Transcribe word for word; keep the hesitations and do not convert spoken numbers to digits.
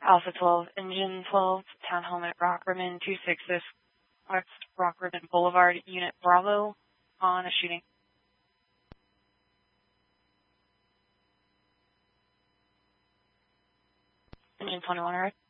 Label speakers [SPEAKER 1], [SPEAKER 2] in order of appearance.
[SPEAKER 1] Alpha twelve, Engine twelve, Town Helmet, Rockrimmon two six six, West Rockrimmon Boulevard, Unit Bravo, on a shooting. Engine twenty-one, alright.